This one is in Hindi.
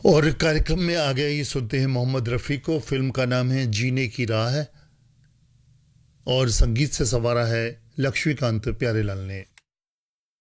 और कार्यक्रम में आगे ये सुनते हैं मोहम्मद रफ़ी को। फिल्म का नाम है जीने की राह है और संगीत से संवारा है लक्ष्मीकांत प्यारेलाल ने।